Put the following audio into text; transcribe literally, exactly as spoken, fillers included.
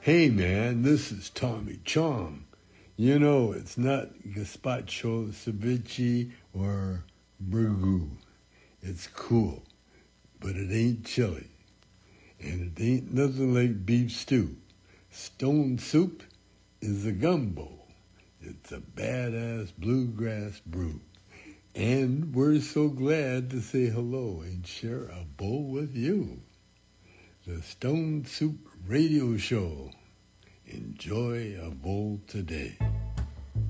Hey man, this is Tommy Chong. You know, it's not gazpacho, ceviche, or burgoo. It's cool, but it ain't chili. And it ain't nothing like beef stew. Stone soup is a gumbo. It's a badass bluegrass brew. And we're so glad to say hello and share a bowl with you. The Stone Soup Radio Show. Enjoy a bowl today.